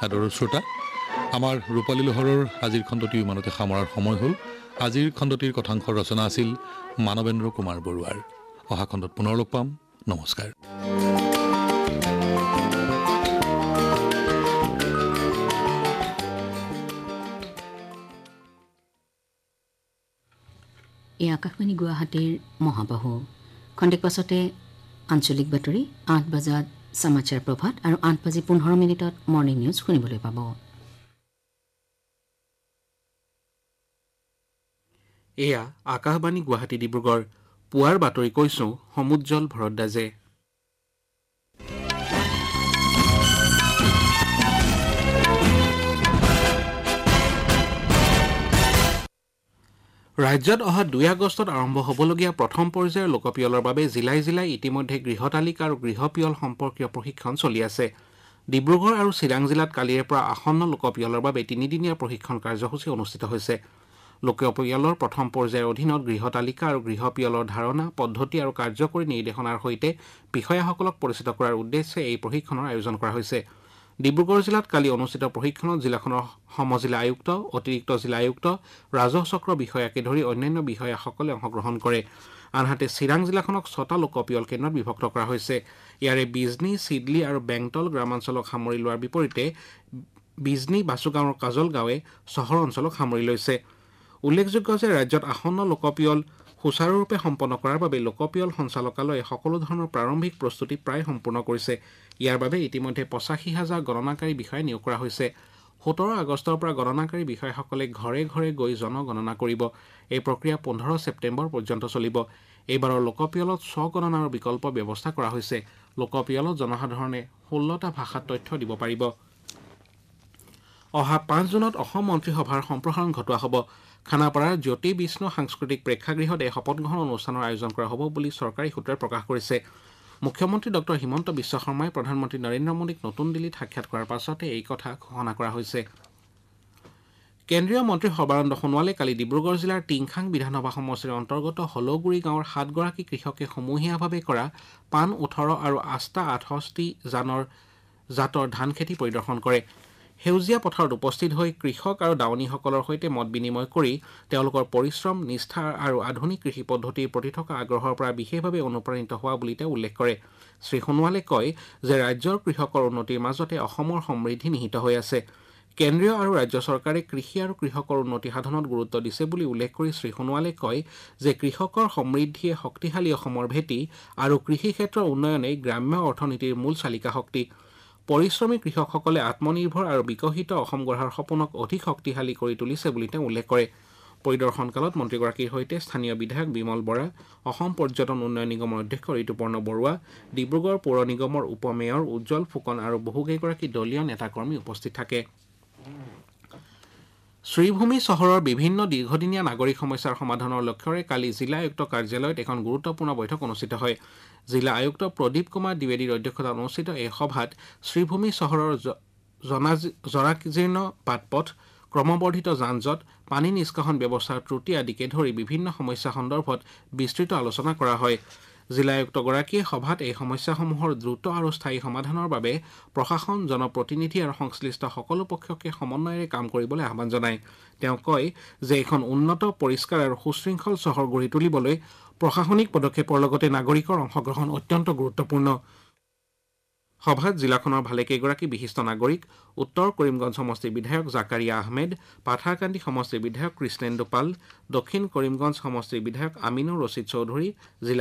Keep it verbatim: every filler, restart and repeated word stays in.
আদৰৰ শ্ৰোতা, আমাৰ ৰূপালী লোহৰৰ আজিৰ খণ্ডটি ইমানতে সামৰাৰ সময় হ'ল। আজিৰ খণ্ডটিৰ কথাংশৰ ৰচনা আছিল মানৱেন্দ্ৰ কুমাৰ বৰুৱাৰ। অহা খণ্ডত পুনৰ লগ পাম। নমস্কাৰ। এই আকাশবাণী গুৱাহাটীৰ মহাবাহু খণ্ডেক পাছতে আঞ্চলিক বাতৰি আঠ বজাত সমাচাৰ প্ৰভাত আৰু আঠ বাজি পোন্ধৰ মিনিটত মৰ্ণিং নিউজ শুনিবলৈ পাব। এয়া আকাশবাণী গুৱাহাটী ডিব্ৰুগড়। পুৱাৰ বাতৰি কৈছো সমুজ্জ্বল ভৰদ্বাজে। ৰাজ্যত অহা দুই আগষ্টত আৰম্ভ হ'বলগীয়া প্ৰথম পৰ্যায়ৰ লোকপিয়লৰ বাবে জিলাই জিলাই ইতিমধ্যে গৃহতালিকা আৰু গৃহপিয়ল সম্পৰ্কীয় প্ৰশিক্ষণ চলি আছে। ডিব্ৰুগড় আৰু চিৰাং জিলাত কালিৰে পৰা আসন্ন লোকপিয়লৰ বাবে তিনিদিনীয়া প্ৰশিক্ষণ কাৰ্যসূচী অনুষ্ঠিত হৈছে। লোকপিয়লৰ প্ৰথম পৰ্যায়ৰ অধীনত গৃহতালিকা আৰু গৃহপিয়লৰ ধাৰণা, পদ্ধতি আৰু কাৰ্যকৰী নিৰ্দেশনাৰ সৈতে বিষয়াসকলক পৰিচিত কৰাৰ উদ্দেশ্যে এই প্ৰশিক্ষণৰ আয়োজন কৰা হৈছে। ডিব্ৰুগড় জিলাত কালি অনুষ্ঠিত প্ৰশিক্ষণত জিলাখনৰ সমজিলা আয়ুক্ত, অতিৰিক্ত জিলা আয়ুক্ত, ৰাজহ চক্ৰ বিষয়াকে ধৰি অন্যান্য বিষয়াসকলে অংশগ্ৰহণ কৰে। আনহাতে চিৰাং জিলাখনক ছটা লোকপিয়ল কেন্দ্ৰত বিভক্ত কৰা হৈছে। ইয়াৰে বিজনী, চিডলি আৰু বেংটল গ্ৰামাঞ্চলক সামৰি লোৱাৰ বিপৰীতে বিজনী, বাচুগাঁও আৰু কাজল গাঁৱে চহৰ অঞ্চলক সামৰি লৈছে। উল্লেখযোগ্য যে ৰাজ্যত আসন্ন লোকপিয়ল সুচাৰুৰূপে সম্পন্ন কৰাৰ বাবে লোকপিয়ল সঞ্চালকালয়ে সকলো ধৰণৰ প্ৰাৰম্ভিক প্ৰস্তুতি প্ৰায় সম্পূৰ্ণ কৰিছে। ইয়াৰ বাবে ইতিমধ্যে পঁচাশী হাজাৰ গণনাকাৰী বিষয়া নিয়োগ কৰা হৈছে। সোতৰ আগষ্টৰ পৰা গণনাকাৰী বিষয়াসকলে ঘৰে ঘৰে গৈ জনগণনা কৰিব। এই প্ৰক্ৰিয়া পোন্ধৰ ছেপ্টেম্বৰ পৰ্যন্ত চলিব। এইবাৰৰ লোকপিয়লত স্বগণনাৰ বিকল্প ব্যৱস্থা কৰা হৈছে। লোকপিয়লত জনসাধাৰণে ষোল্লটা ভাষাত তথ্য দিব পাৰিব। অহা পাঁচ জুনত অসম মন্ত্ৰীসভাৰ সম্প্ৰসাৰণ ঘটোৱা হ'ব। খানাপাৰাৰ জ্যোতি বিষ্ণু সাংস্কৃতিক প্ৰেক্ষাগৃহত এই শপত গ্ৰহণ অনুষ্ঠানৰ আয়োজন কৰা হ'ব বুলি চৰকাৰী সূত্ৰই প্ৰকাশ কৰিছে। মুখ্যমন্ত্ৰী ডক্টৰ হিমন্ত বিশ্ব শৰ্মাই প্ৰধানমন্ত্ৰী নৰেন্দ্ৰ মোদীক নতুন দিল্লীত সাক্ষাৎ কৰাৰ পাছতে এই কথা ঘোষণা কৰা হৈছে। কেন্দ্ৰীয় মন্ত্ৰী সৰ্বানন্দ সোণোৱালে কালি ডিব্ৰুগড় জিলাৰ টিংখাং বিধানসভা সমষ্টিৰ অন্তৰ্গত হলগুৰি গাঁৱৰ সাতগৰাকী কৃষকে সমূহীয়াভাৱে কৰা পাণ ওঠৰ আৰু আস্থা আঠষষ্ঠি জানৰ জাতৰ ধান খেতি পৰিদৰ্শন কৰে। সেউজীয়া পথাৰত উপস্থিত হৈ কৃষক আৰু দাৱনীসকলৰ সৈতে মত বিনিময় কৰি তেওঁলোকৰ পৰিশ্ৰম, নিষ্ঠা আৰু আধুনিক কৃষি পদ্ধতিৰ প্ৰতি থকা আগ্ৰহৰ পৰা বিশেষভাৱে অনুপ্ৰাণিত হোৱা বুলি তেওঁ উল্লেখ কৰে। শ্ৰীসোণোৱালে কয় যে ৰাজ্যৰ কৃষকৰ উন্নতিৰ মাজতে অসমৰ সমৃদ্ধি নিহিত হৈ আছে। কেন্দ্ৰীয় আৰু ৰাজ্য চৰকাৰে কৃষি আৰু কৃষকৰ উন্নতি সাধনত গুৰুত্ব দিছে বুলি উল্লেখ কৰি শ্ৰীসোণোৱালে কয় যে কৃষকৰ সমৃদ্ধিয়ে শক্তিশালী অসমৰ ভেটি আৰু কৃষি ক্ষেত্ৰৰ উন্নয়নেই গ্ৰাম্য অৰ্থনীতিৰ মূল চালিকা শক্তি। পৰিশ্ৰমী কৃষকসকলে আত্মনিৰ্ভৰ আৰু বিকশিত অসম গঢ়াৰ সপোনক অধিক শক্তিশালী কৰি তুলিছে বুলি তেওঁ উল্লেখ কৰে। পৰিদৰ্শনকালত মন্ত্ৰীগৰাকীৰ সৈতে স্থানীয় বিধায়ক বিমল বৰা, অসম পৰ্যটন উন্নয়ন নিগমৰ অধ্যক্ষ ঋতুপৰ্ণ বৰুৱা, ডিব্ৰুগড় পৌৰ নিগমৰ উপ মেয়ৰ উজ্জ্বল ফুকন আৰু বহুকেইগৰাকী দলীয় নেতাকৰ্মী উপস্থিত থাকে। শ্ৰীভূমি চহৰৰ বিভিন্ন দীৰ্ঘদিনীয়া নাগৰিক সমস্যাৰ সমাধানৰ লক্ষ্যৰে কালি জিলা আয়ুক্ত কাৰ্যালয়ত এখন গুৰুত্বপূৰ্ণ বৈঠক অনুষ্ঠিত হয়। জিলা আয়ুক্ত প্ৰদীপ কুমাৰ দ্বিবেদীৰ অধ্যক্ষতাত অনুষ্ঠিত এই সভাত শ্ৰীভূমি চহৰৰ জৰাজীৰ্ণ বাটপথ, ক্ৰমবৰ্ধিত যান-জঁট, পানী নিষ্কাশন ব্যৱস্থাৰ ত্ৰুটি আদিকে ধৰি বিভিন্ন সমস্যা সন্দৰ্ভত বিস্তৃত আলোচনা কৰা হয়। জিলা আয়ুক্তগৰাকীয়ে সভাত এই সমস্যাসমূহৰ দ্ৰুত আৰু স্থায়ী সমাধানৰ বাবে প্ৰশাসন, জনপ্ৰতিনিধি আৰু সংশ্লিষ্ট সকলো পক্ষকে সমন্বয়েৰে কাম কৰিবলৈ আহ্বান জনায়। তেওঁ কয় যে এখন উন্নত, পৰিষ্কাৰ আৰু সুশৃংখল চহৰ গঢ়ি তুলিবলৈ প্ৰশাসনিক পদক্ষেপৰ লগতে নাগৰিকৰ অংশগ্ৰহণ অত্যন্ত গুৰুত্বপূৰ্ণ। সভাত জিলাখনৰ ভালেকেইগৰাকী বিশিষ্ট নাগৰিক, উত্তৰ কৰিমগঞ্জ সমষ্টিৰ বিধায়ক জাকাৰিয়া আহমেদ, পাথাৰকান্দি সমষ্টিৰ বিধায়ক কৃষ্ণেন্দু পাল, দক্ষিণ কৰিমগঞ্জ সমষ্টিৰ বিধায়ক আমিনুৰ ৰছিদ চৌধুৰী, জিলা